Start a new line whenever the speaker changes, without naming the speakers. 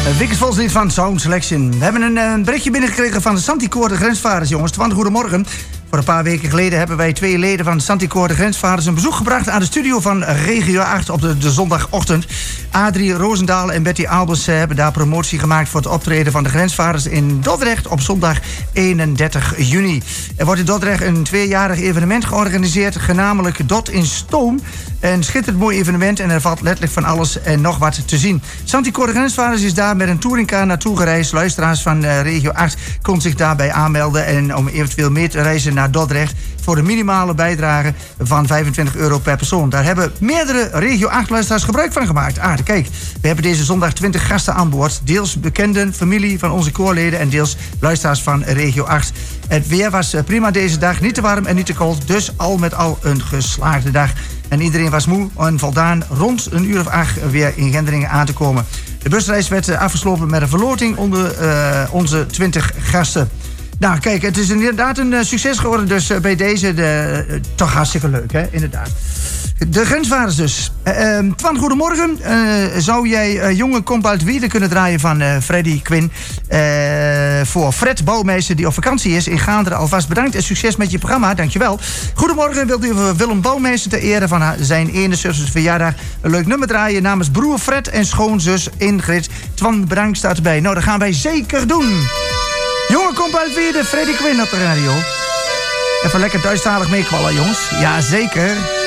Wickers Volkslied van Sound Selection. We hebben een berichtje binnengekregen van de Santicoor de Grensvaarders, jongens. Twan, goedemorgen. Voor een paar weken geleden hebben wij 2 leden van de Santicoor de Grensvaarders een bezoek gebracht aan de studio van Regio 8 op de zondagochtend. Adrie Roosendaal en Betty Albers hebben daar promotie gemaakt voor het optreden van de Grensvaarders in Dordrecht op zondag 31 juni. Er wordt in Dordrecht een 2-jarig evenement georganiseerd, genamelijk Dot in Stoom. Een schitterend mooi evenement en er valt letterlijk van alles en nog wat te zien. Santicoor de Grensvaarders is daar met een touringcar naartoe gereisd. Luisteraars van Regio 8 konden zich daarbij aanmelden en om eventueel mee te reizen naar Dordrecht voor een minimale bijdrage van €25 per persoon. Daar hebben meerdere Regio 8 luisteraars gebruik van gemaakt. Kijk, we hebben deze zondag 20 gasten aan boord. Deels bekenden, familie van onze koorleden en deels luisteraars van Regio 8. Het weer was prima deze dag, niet te warm en niet te koud, dus al met al een geslaagde dag. En iedereen was moe en voldaan rond een uur of 8 weer in Gendringen aan te komen. De busreis werd afgesloten met een verloting onder onze 20 gasten. Nou, kijk, het is inderdaad een succes geworden, dus bij deze toch hartstikke leuk, hè, inderdaad. De Grensvaarders dus. Twan, goedemorgen. Zou jij jonge Komp uit Wieden kunnen draaien van Freddy Quinn? Voor Fred Bouwmeester, die op vakantie is in Gaanderen. Alvast bedankt en succes met je programma, dankjewel. Goedemorgen, wilt u Willem Bouwmeester ter ere van zijn 61ste verjaardag een leuk nummer draaien namens broer Fred en schoonzus Ingrid. Twan, bedankt, staat erbij. Nou, dat gaan wij zeker doen. Jonge Komp uit Wieden, Freddy Quinn op de radio. Even lekker Duitsstalig meekwallen, jongens. Ja, zeker.